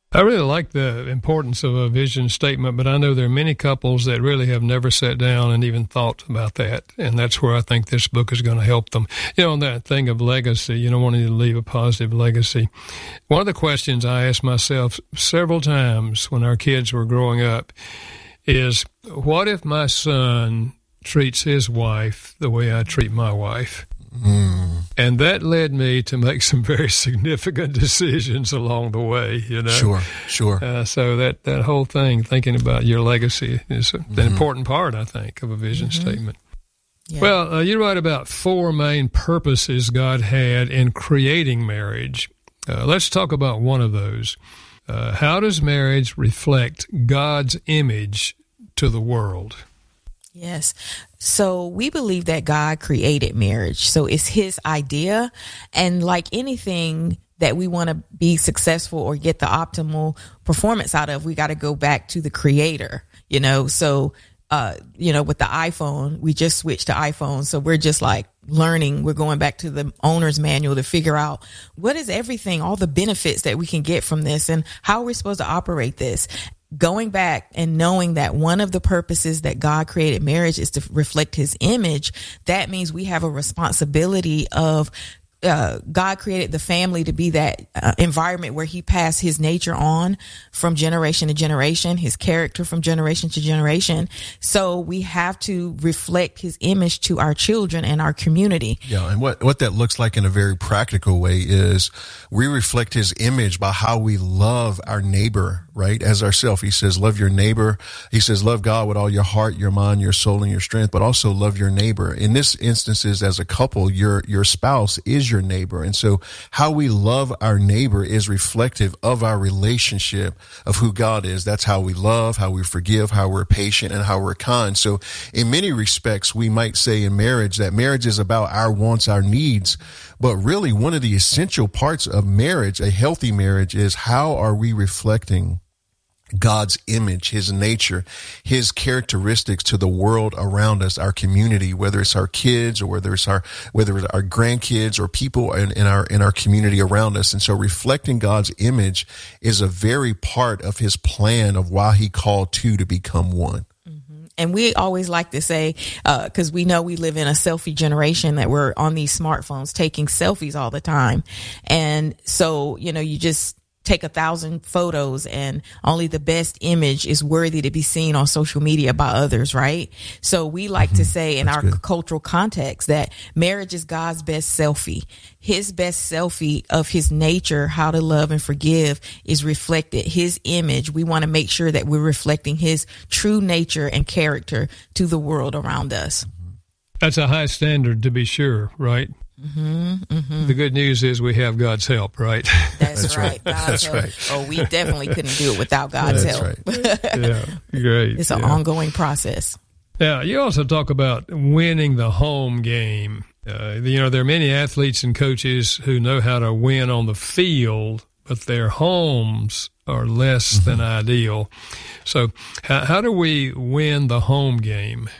I really like the importance of a vision statement, but I know there are many couples that really have never sat down and even thought about that, and that's where I think this book is going to help them. You know, on that thing of legacy, you know, wanting to leave a positive legacy. One of the questions I asked myself several times when our kids were growing up is, what if my son treats his wife the way I treat my wife? Mm. And that led me to make some very significant decisions along the way, you know. Sure, sure. Uh, so that, that whole thing, thinking about your legacy, is an mm-hmm. important part, I think, of a vision mm-hmm. statement. Yeah. Well, uh, you write about four main purposes God had in creating marriage. Uh, let's talk about one of those. Uh, how does marriage reflect God's image to the world? Yes. So we believe that God created marriage. So it's his idea. And like anything that we want to be successful or get the optimal performance out of, we got to go back to the creator, you know? So, uh, you know, with the iPhone, we just switched to iPhone. So we're just like learning. We're going back to the owner's manual to figure out what is everything, all the benefits that we can get from this and how we're supposed to operate this. Going back and knowing that one of the purposes that God created marriage is to reflect his image, that means we have a responsibility of Uh, God created the family to be that uh, environment where he passed his nature on from generation to generation, his character from generation to generation. So we have to reflect his image to our children and our community. Yeah. And what, what that looks like in a very practical way is we reflect his image by how we love our neighbor, right? As ourselves. He says, love your neighbor. He says, love God with all your heart, your mind, your soul, and your strength, but also love your neighbor. In this instances, as a couple, your, your spouse is your neighbor. And so how we love our neighbor is reflective of our relationship of who God is. That's how we love, how we forgive, how we're patient, and how we're kind. So in many respects, we might say in marriage that marriage is about our wants, our needs. But really, one of the essential parts of marriage, a healthy marriage, is how are we reflecting God's image, his nature, his characteristics to the world around us, our community, whether it's our kids or whether it's our, whether it's our grandkids or people in, in our, in our community around us. And so reflecting God's image is a very part of his plan of why he called two to become one. And we always like to say, uh, cause we know we live in a selfie generation that we're on these smartphones taking selfies all the time. And so, you know, you just take a thousand photos and only the best image is worthy to be seen on social media by others, right? So we like mm-hmm. to say in That's our good. cultural context that marriage is God's best selfie. His best selfie of his nature, how to love and forgive, is reflected. His image. We want to make sure that we're reflecting his true nature and character to the world around us. That's a high standard, to be sure, right? Mm-hmm, mm-hmm. The good news is we have God's help, right? That's, That's right. God's That's help. right. Oh, we definitely couldn't do it without God's That's help. Right. Yeah, great. It's an yeah. ongoing process. Now, you also talk about winning the home game. Uh, you know, there are many athletes and coaches who know how to win on the field, but their homes are less mm-hmm. than ideal. So how, how do we win the home game?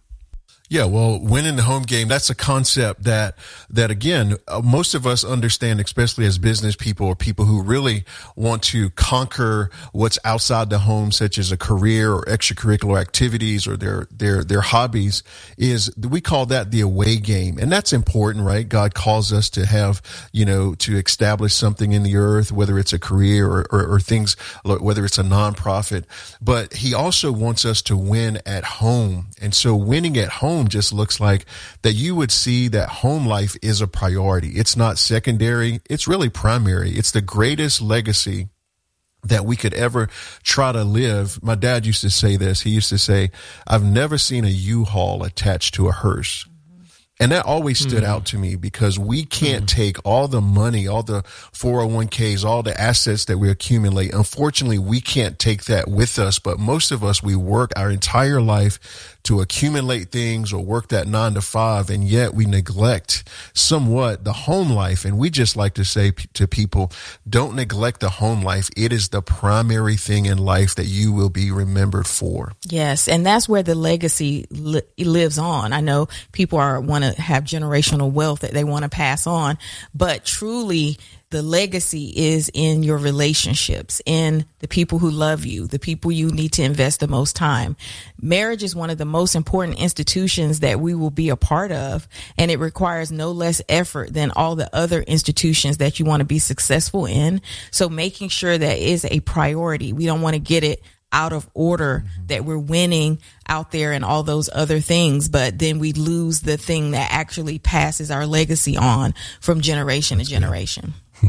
Yeah, well, winning the home game, that's a concept that, that again, uh, most of us understand, especially as business people or people who really want to conquer what's outside the home, such as a career or extracurricular activities or their, their, their hobbies, is we call that the away game. And that's important, right? God calls us to have, you know, to establish something in the earth, whether it's a career or, or, or things, whether it's a nonprofit, but he also wants us to win at home. And so winning at home just looks like that you would see that home life is a priority. It's not secondary. It's really primary. It's the greatest legacy that we could ever try to live. My dad used to say this. He used to say, I've never seen a U-Haul attached to a hearse. And that always stood mm. out to me because we can't mm. take all the money, all the four oh one k's, all the assets that we accumulate. Unfortunately, we can't take that with us. But most of us, we work our entire life to accumulate things or work that nine to five. And yet we neglect somewhat the home life. And we just like to say p- to people, don't neglect the home life. It is the primary thing in life that you will be remembered for. Yes. And that's where the legacy li- lives on. I know people are want to have generational wealth that they want to pass on, but truly the legacy is in your relationships, in the people who love you, the people you need to invest the most time. Marriage is one of the most important institutions that we will be a part of, and it requires no less effort than all the other institutions that you want to be successful in. So making sure that is a priority. We don't want to get it out of order, mm-hmm. that we're winning out there and all those other things, but then we lose the thing that actually passes our legacy on from generation That's to generation.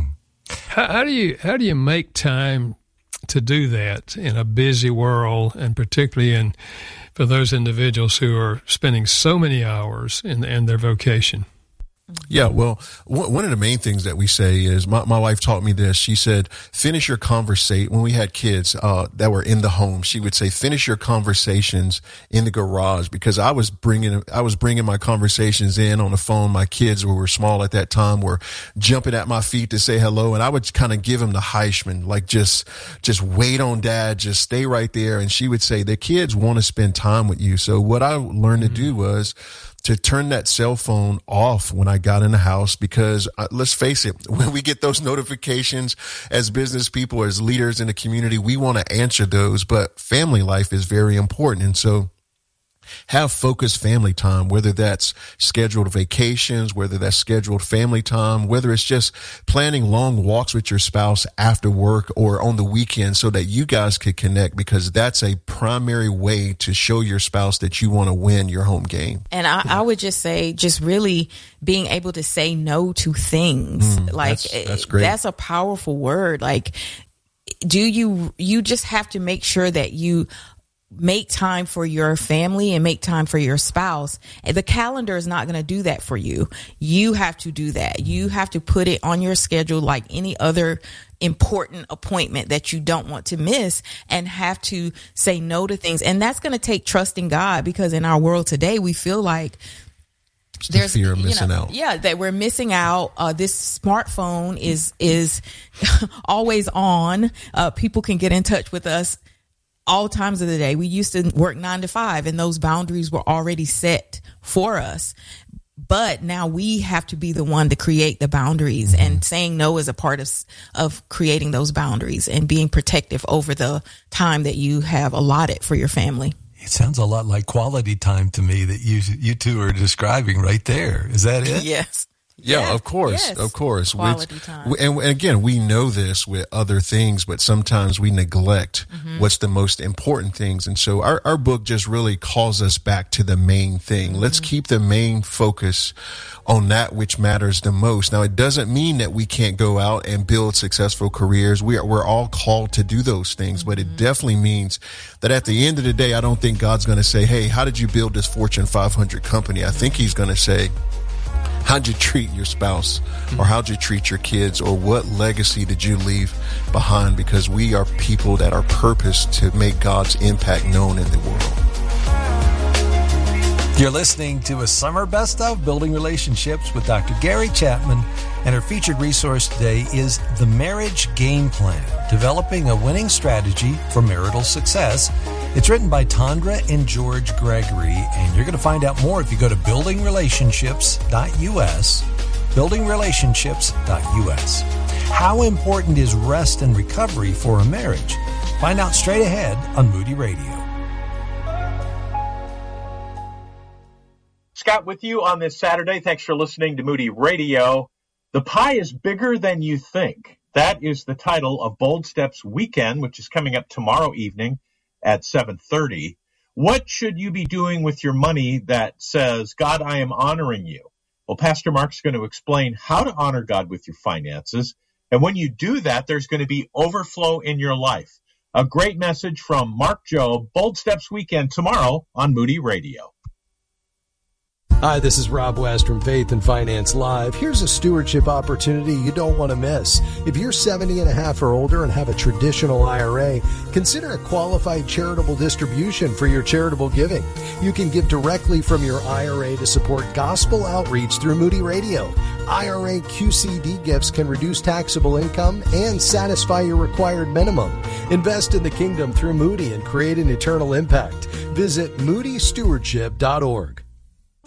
How, how do you how do you make time to do that in a busy world, and particularly in for those individuals who are spending so many hours in, in their vocation? Yeah, well, one of the main things that we say is, my, my wife taught me this. She said, finish your conversation. When we had kids uh, that were in the home, she would say, finish your conversations in the garage, because I was bringing I was bringing my conversations in on the phone. My kids, who were small at that time, were jumping at my feet to say hello, and I would kind of give them the Heisman, like just just wait on dad, just stay right there. And she would say, the kids want to spend time with you. So what I learned mm-hmm. to do was to turn that cell phone off when I got in the house, because uh, let's face it, when we get those notifications as business people, as leaders in the community, we want to answer those, but family life is very important. And so have focused family time, whether that's scheduled vacations, whether that's scheduled family time, whether it's just planning long walks with your spouse after work or on the weekend, so that you guys could connect, because that's a primary way to show your spouse that you want to win your home game. And I, I would just say, just really being able to say no to things. Mm, like that's, that's great. That's a powerful word. Like, do you, you just have to make sure that you make time for your family and make time for your spouse. The calendar is not going to do that for you. You have to do that. You have to put it on your schedule like any other important appointment that you don't want to miss, and have to say no to things. And that's going to take trusting God, because in our world today, we feel like It's there's the fear of missing you know, out. Yeah, that we're missing out. Uh, this smartphone is is always on. Uh, people can get in touch with us all times of the day. We used to work nine to five, and those boundaries were already set for us. But now we have to be the one to create the boundaries, mm-hmm. and saying no is a part of of creating those boundaries and being protective over the time that you have allotted for your family. It sounds a lot like quality time to me that you you two are describing right there. Is that it? Yes. Yeah, yeah, of course, yes. of course. Quality with, time. And, and again, we know this with other things, but sometimes we neglect mm-hmm. what's the most important things. And so our, our book just really calls us back to the main thing. Mm-hmm. Let's keep the main focus on that which matters the most. Now, it doesn't mean that we can't go out and build successful careers. We are, we're all called to do those things, mm-hmm. but it definitely means that at the end of the day, I don't think God's going to say, hey, how did you build this Fortune five hundred company? I think he's going to say, how'd you treat your spouse, or how'd you treat your kids, or what legacy did you leave behind? Because we are people that are purposed to make God's impact known in the world. You're listening to a summer best of Building Relationships with Doctor Gary Chapman, and our featured resource today is The Marriage Game Plan, Developing a Winning Strategy for Marital Success. It's written by Tondra and George Gregory, and you're going to find out more if you go to building relationships dot U S, building relationships dot U S. How important is rest and recovery for a marriage? Find out straight ahead on Moody Radio. Scott with you on this Saturday. Thanks for listening to Moody Radio. The pie is bigger than you think. That is the title of Bold Steps Weekend, which is coming up tomorrow evening at seven thirty. What should you be doing with your money that says, God, I am honoring you? Well, Pastor Mark's going to explain how to honor God with your finances. And when you do that, there's going to be overflow in your life. A great message from Mark Jobe, Bold Steps Weekend tomorrow on Moody Radio. Hi, this is Rob West from Faith and Finance Live. Here's a stewardship opportunity you don't want to miss. If you're seventy and a half or older and have a traditional I R A, consider a qualified charitable distribution for your charitable giving. You can give directly from your I R A to support gospel outreach through Moody Radio. I R A Q C D gifts can reduce taxable income and satisfy your required minimum. Invest in the kingdom through Moody and create an eternal impact. Visit moody stewardship dot org.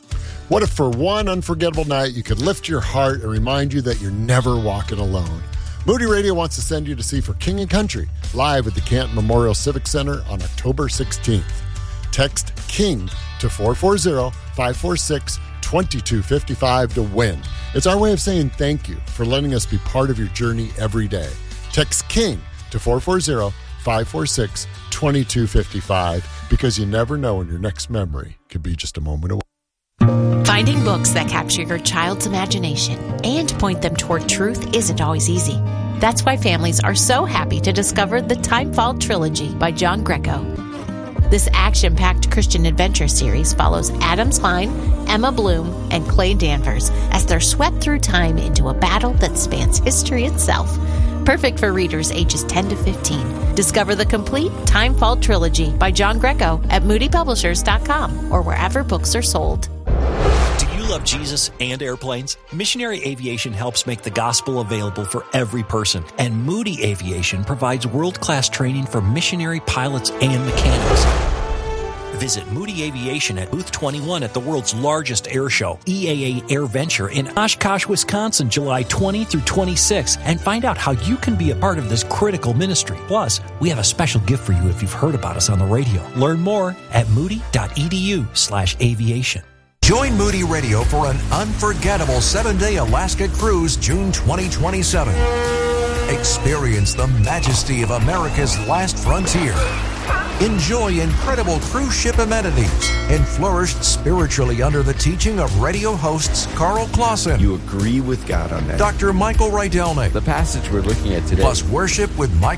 What if for one unforgettable night you could lift your heart and remind you that you're never walking alone? Moody Radio wants to send you to see For King and Country live at the Canton Memorial Civic Center on October sixteenth. Text KING to four four zero, five four six, two two five five to win. It's our way of saying thank you for letting us be part of your journey every day. Text KING to four four zero, five four six, two two five five because you never know when your next memory could be just a moment away. Finding books that capture your child's imagination and point them toward truth isn't always easy. That's why families are so happy to discover the Timefall Trilogy by John Greco. This action-packed Christian adventure series follows Adam Klein, Emma Bloom, and Clay Danvers as they're swept through time into a battle that spans history itself. Perfect for readers ages ten to fifteen. Discover the complete Timefall Trilogy by John Greco at moody publishers dot com or wherever books are sold. Do you love Jesus and airplanes? Missionary Aviation helps make the gospel available for every person, and Moody Aviation provides world-class training for missionary pilots and mechanics. Visit Moody Aviation at Booth twenty-one at the world's largest air show, E A A Air Venture in Oshkosh, Wisconsin, July twentieth through twenty-sixth, and find out how you can be a part of this critical ministry. Plus, we have a special gift for you if you've heard about us on the radio. Learn more at moody.edu slash aviation. Join Moody Radio for an unforgettable seven-day Alaska cruise June twenty twenty-seven. Experience the majesty of America's last frontier. Enjoy incredible cruise ship amenities and flourish spiritually under the teaching of radio hosts Carl Clausen. You agree with God on that. Doctor Michael Rydelnik. The passage we're looking at today. Plus worship with Mike